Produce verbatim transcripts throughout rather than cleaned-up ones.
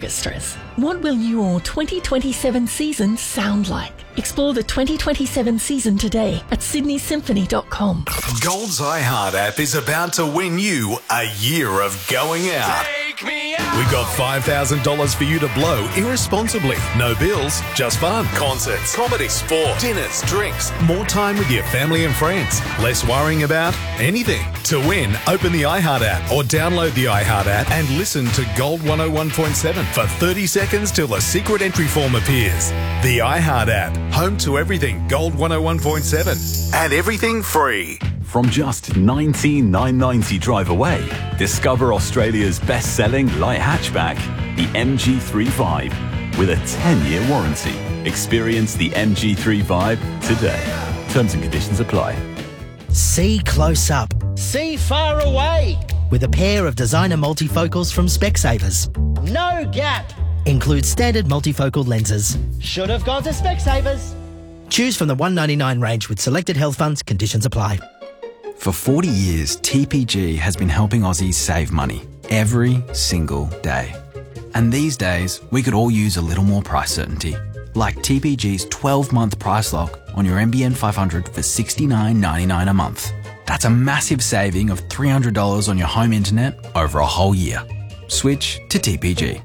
orchestras. What will your twenty twenty-seven season sound like? Explore the twenty twenty-seven season today at sydney symphony dot com. Gold's iHeart app is about to win you a year of going out. Take me out. We got five thousand dollars for you to blow irresponsibly. No bills, just fun. Concerts, comedy, sport, dinners, drinks, more time with your family and friends. Less worrying about anything. To win, open the iHeart app or download the iHeart app and listen to Gold one oh one point seven for thirty seconds till the secret entry form appears. The iHeart app, home to everything Gold one oh one point seven and everything free. From just nineteen thousand nine hundred ninety dollars drive away, discover Australia's best-selling light hatchback, the M G three Vibe, with a ten-year warranty. Experience the M G three Vibe today. Terms and conditions apply. See close up. See far away. With a pair of designer multifocals from Specsavers. No gap. Includes standard multifocal lenses. Should have gone to Specsavers. Choose from the one ninety-nine range with selected health funds. Conditions apply. For forty years, T P G has been helping Aussies save money every single day. And these days, we could all use a little more price certainty. Like T P G's twelve-month price lock on your N B N five hundred for sixty-nine ninety-nine a month. That's a massive saving of three hundred dollars on your home internet over a whole year. Switch to T P G.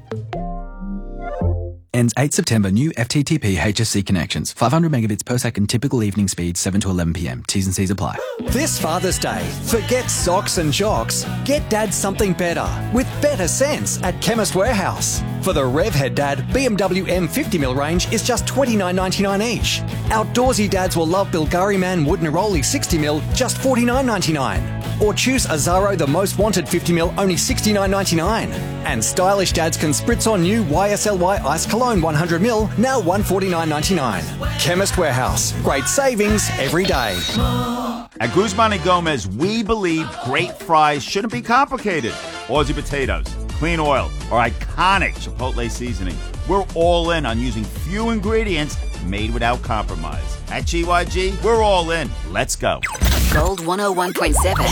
Ends eighth September. New F T T P H S C connections. five hundred megabits per second. Typical evening speed seven to eleven p m. T's and C's apply. This Father's Day, forget socks and jocks. Get Dad something better with better sense at Chemist Warehouse. For the Revhead Dad, B M W M fifty mil range is just twenty-nine ninety-nine each. Outdoorsy dads will love Bulgari Man Wood Neroli sixty mil, just forty-nine ninety-nine. Or choose Azaro The Most Wanted fifty mil, only sixty-nine ninety-nine. And stylish dads can spritz on new Y S L Y Ice Cologne one hundred mil, now one forty-nine ninety-nine. Chemist Warehouse. Great savings every day. At Guzman and Gomez, we believe great fries shouldn't be complicated. Aussie potatoes, clean oil, or iconic Chipotle seasoning. We're all in on using few ingredients made without compromise. At G Y G, we're all in. Let's go. Gold one oh one point seven.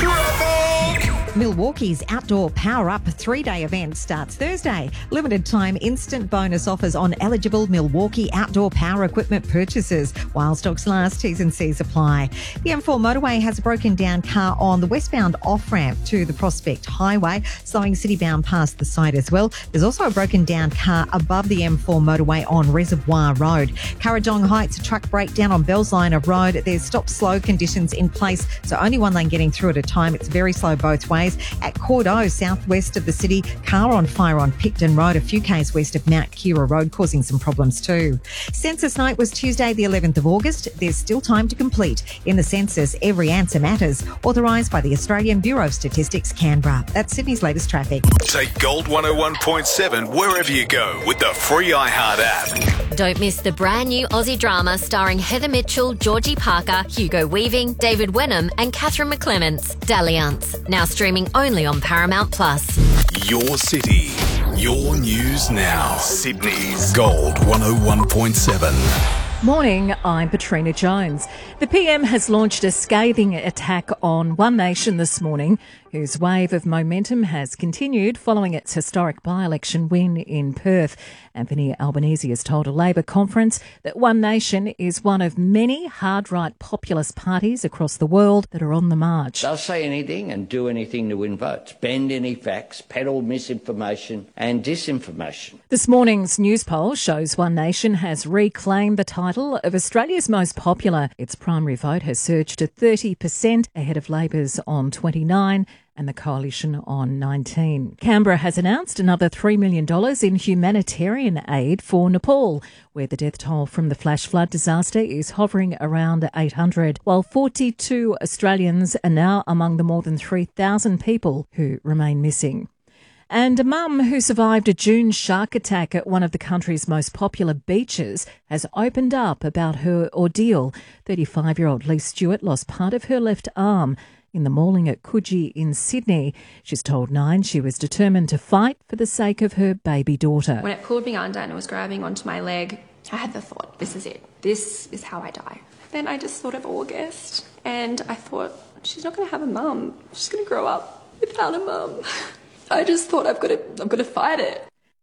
Milwaukee's Outdoor Power Up three-day event starts Thursday. Limited time instant bonus offers on eligible Milwaukee outdoor power equipment purchases. While stocks last, T's and C's apply. The M four motorway has a broken down car on the westbound off-ramp to the Prospect Highway, slowing citybound past the site as well. There's also a broken down car above the M four motorway on Reservoir Road. Currajong Heights, a truck breakdown on Bellsliner Road. There's stop-slow conditions in place, so only one lane getting through at a time. It's very slow both ways. At Cordeaux, southwest of the city, car on fire on Picton Road, a few k's west of Mount Kira Road, causing some problems too. Census night was Tuesday the eleventh of August. There's still time to complete. In the census, every answer matters. Authorised by the Australian Bureau of Statistics, Canberra. That's Sydney's latest traffic. Take Gold one oh one point seven wherever you go with the free iHeart app. Don't miss the brand new Aussie drama starring Heather Mitchell, Georgie Parker, Hugo Weaving, David Wenham and Catherine McClements, Dalliance. Now streaming only on Paramount Plus. Your city, your news now. Sydney's Gold one oh one point seven. Morning, I'm Patrina Jones. The P M has launched a scathing attack on One Nation this morning, whose wave of momentum has continued following its historic by-election win in Perth. Anthony Albanese has told a Labor conference that One Nation is one of many hard-right populist parties across the world that are on the march. They'll say anything and do anything to win votes, bend any facts, peddle misinformation and disinformation. This morning's news poll shows One Nation has reclaimed the title of Australia's most popular. Its primary vote has surged to thirty percent ahead of Labor's on twenty-nine and the Coalition on nineteen. Canberra has announced another three million dollars in humanitarian aid for Nepal, where the death toll from the flash flood disaster is hovering around eight hundred, while forty-two Australians are now among the more than three thousand people who remain missing. And a mum who survived a June shark attack at one of the country's most popular beaches has opened up about her ordeal. thirty-five-year-old Lee Stewart lost part of her left arm in the mauling at Coogee in Sydney. She's told Nine she was determined to fight for the sake of her baby daughter. When it pulled me under and it was grabbing onto my leg, I had the thought, this is it. This is how I die. Then I just thought of August and I thought, she's not going to have a mum. She's going to grow up without a mum. I just thought I've got to, I've got to fight it.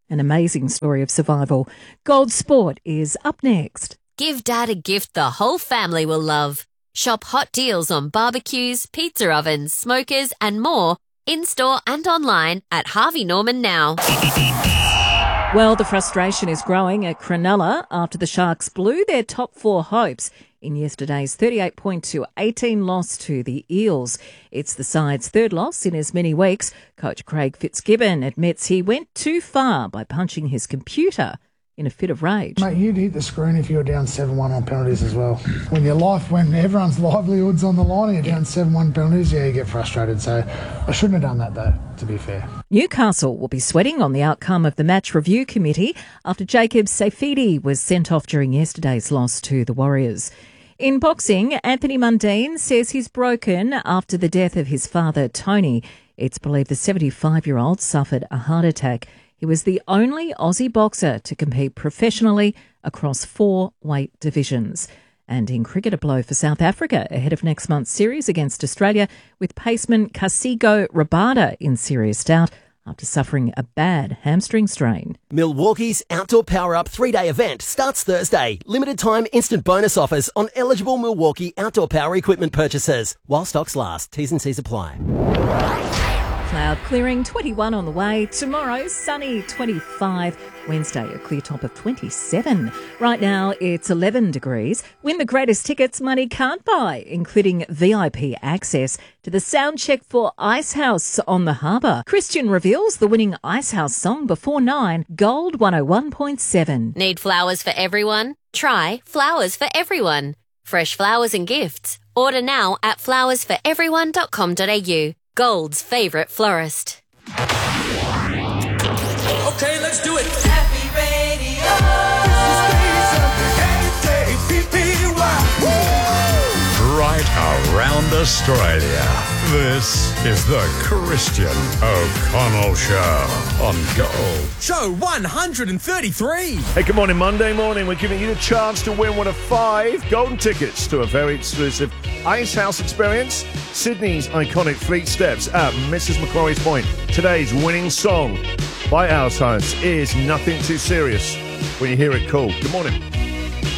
An amazing story of survival. Gold Sport is up next. Give Dad a gift the whole family will love. Shop hot deals on barbecues, pizza ovens, smokers and more in-store and online at Harvey Norman now. Well, the frustration is growing at Cronulla after the Sharks blew their top four hopes in yesterday's thirty-eight point to eighteen loss to the Eels. It's the side's third loss in as many weeks. Coach Craig Fitzgibbon admits he went too far by punching his computer in a fit of rage. Mate, you'd hit the screen if you were down seven one on penalties as well. When your life, when everyone's livelihood's on the line and you're down seven one penalties, yeah, you get frustrated. So I shouldn't have done that, though, to be fair. Newcastle will be sweating on the outcome of the match review committee after Jacob Safidi was sent off during yesterday's loss to the Warriors. In boxing, Anthony Mundine says he's broken after the death of his father, Tony. It's believed the seventy-five-year-old suffered a heart attack. He was the only Aussie boxer to compete professionally across four weight divisions. And in cricket, a blow for South Africa ahead of next month's series against Australia, with paceman Kasigo Rabada in serious doubt after suffering a bad hamstring strain. Milwaukee's Outdoor Power Up three-day event starts Thursday. Limited time instant bonus offers on eligible Milwaukee outdoor power equipment purchases while stocks last. T's and C's apply. Cloud clearing, twenty-one on the way. Tomorrow, sunny, twenty-five. Wednesday, a clear top of twenty-seven. Right now, it's eleven degrees. Win the greatest tickets money can't buy, including V I P access to the sound check for Icehouse on the Harbour. Christian reveals the winning Icehouse song before nine. Gold one oh one point seven. Need flowers for everyone? Try Flowers for Everyone. Fresh flowers and gifts. Order now at flowers for everyone dot com dot a u. Gold's favourite florist. Okay, let's do it. Happy Radio. Right around Australia. This is the Christian O'Connell Show on Gold. Show one hundred thirty-three. Hey, good morning. Monday morning, we're giving you the chance to win one of five golden tickets to a very exclusive Icehouse experience, Sydney's iconic Fleet Steps at Missus Macquarie's Point. Today's winning song by Icehouse is Nothing Too Serious. When you hear it, cool. Good morning.